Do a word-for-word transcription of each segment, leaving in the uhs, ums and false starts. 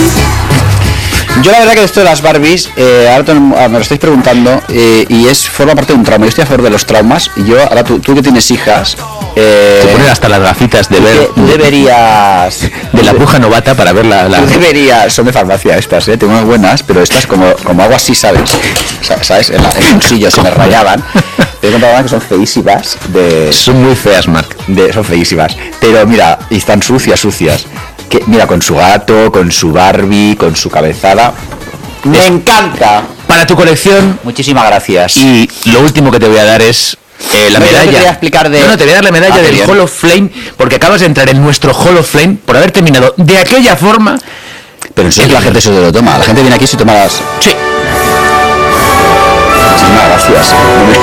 Yo la verdad que esto de las Barbies, eh, ahora te, me lo estáis preguntando, eh, y es forma parte de un trauma. Yo estoy a favor de los traumas, y yo, ahora tú, tú que tienes hijas... Eh, te ponen hasta las gafitas de ver... Tú deberías... De la bruja novata para ver la... la... Tú deberías... Son de farmacia estas, ¿eh? Tengo unas buenas, pero estas como, como hago así, ¿sabes? ¿Sabes? En, la, en el bolsillo se me rayaban. Te he comprado que son feísimas. De, son muy feas, Marc. De, son feísimas. Pero mira, y están sucias, sucias. Que, mira, con su gato, con su Barbie, con su cabezada. ¡Me es, encanta! Para tu colección. Muchísimas gracias. Y lo último que te voy a dar es eh, la no, medalla. Te voy a explicar de... No, no, te voy a dar la medalla ah, del Hall of Flame, porque acabas de entrar en nuestro Hall of Flame por haber terminado de aquella forma. Pero en serio la gente se lo toma. La gente viene aquí y se toma las... Sí. Muchísimas gracias.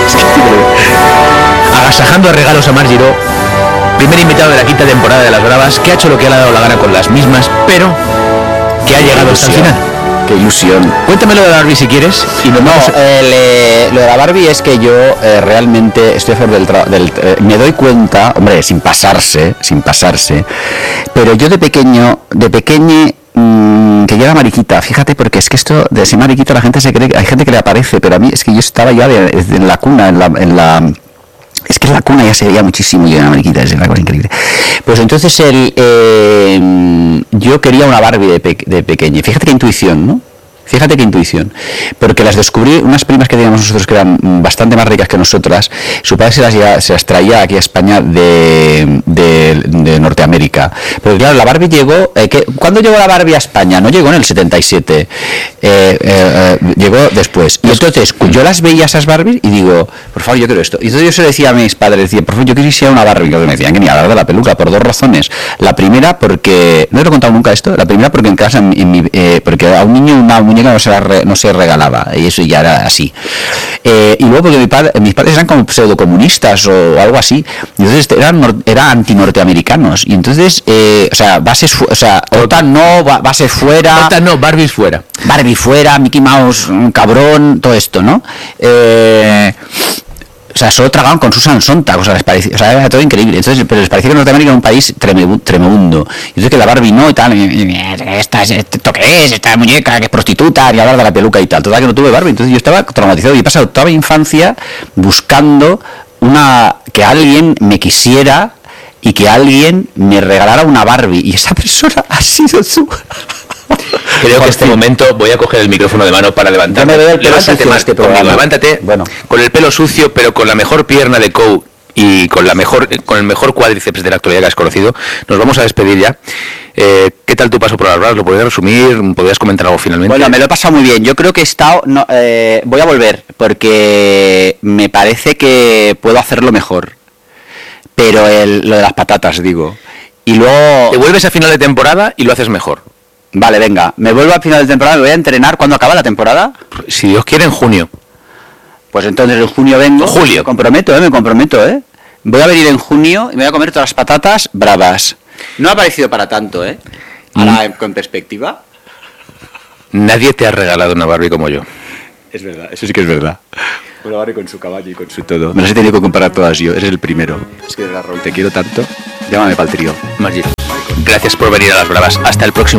Agasajando a regalos a Marc Giró, primer invitado de la quinta temporada de Las Bravas, que ha hecho lo que le ha dado la gana con las mismas, pero que ha llegado hasta el final. Qué ilusión. Cuéntamelo de la Barbie si quieres. Y no, no eh, le, lo de la Barbie es que yo eh, realmente estoy a favor del, tra- del eh, me doy cuenta, hombre, sin pasarse, sin pasarse, pero yo de pequeño, de pequeñe mmm, que yo era mariquita, fíjate, porque es que esto de ser mariquita la gente se cree, hay gente que le aparece, pero a mí es que yo estaba ya de, de, en la cuna, en la, en la es que en la cuna ya se veía muchísimo y una mariquita, es una cosa increíble. Pues entonces el, eh, yo quería una Barbie de, pe- de pequeña. Fíjate qué intuición, ¿no? Fíjate qué intuición. Porque las descubrí, unas primas que teníamos nosotros que eran bastante más ricas que nosotras, su padre se las, ya, se las traía aquí a España de, de, de Norteamérica. Pero claro, la Barbie llegó... Eh, que, ¿Cuándo llegó la Barbie a España? No llegó en el setenta y siete. Eh, eh, eh, llegó después. Y entonces yo las veía esas Barbies y digo, por favor, yo quiero esto. Y entonces yo se lo decía a mis padres, decía, por favor, yo quisiera una Barbie. Y me decían que ni hablar de la peluca, por dos razones. La primera, porque... No te lo he contado nunca esto. La primera, porque en casa, en, en mi, eh, porque a un niño una muñeca no se, re, no se regalaba, y eso ya era así. Eh, y luego porque mi padre, mis padres eran como pseudocomunistas o algo así, y entonces eran, eran anti-norteamericanos, y entonces, eh, o sea, bases, fu- o sea, OTAN no, bases fuera... OTAN no, Barbies fuera. Barbie fuera, Mickey Mouse, un cabrón, todo esto, ¿no? Eh... O sea, solo tragaban con Susan Sontag, o sea, les parecía, o sea, era todo increíble. Entonces, pero les parecía que Norteamérica era un país tremebundo. Y entonces que la Barbie no y tal, y, y, esta, ¿esto qué es? Esta muñeca que es prostituta, y hablar de la peluca y tal. Total que no tuve Barbie. Entonces yo estaba traumatizado y he pasado toda mi infancia buscando una que alguien me quisiera y que alguien me regalara una Barbie. Y esa persona ha sido tú. Creo que en este momento voy a coger el micrófono de mano para levantarme. Levántate más, este conmigo, levántate, bueno, con el pelo sucio, pero con la mejor pierna de Cow y con la mejor, con el mejor cuádriceps de la actualidad que has conocido. Nos vamos a despedir ya. Eh, ¿Qué tal tu paso por las Bravas? ¿Lo podrías resumir? ¿Podrías comentar algo finalmente? Bueno, me lo he pasado muy bien. Yo creo que he estado... No, eh, voy a volver, porque me parece que puedo hacerlo mejor. Pero el, lo de las patatas, digo. Y luego... Te vuelves a final de temporada y lo haces mejor. Vale, venga, me vuelvo al final de temporada, me voy a entrenar. ¿Cuándo acaba la temporada? Si Dios quiere, en junio. Pues entonces en junio vengo. Julio. Me comprometo, eh, me comprometo, eh. Voy a venir en junio y me voy a comer todas las patatas bravas. No ha parecido para tanto, eh. Ahora, mm. con perspectiva. Nadie te ha regalado una Barbie como yo. Es verdad, eso sí que es verdad. Una Barbie con su caballo y con su todo. Me las he tenido que comparar todas yo, eres el primero. Es que de la Raúl, te quiero tanto. Llámame para el trío. Margie, gracias por venir a Las Bravas. Hasta el próximo.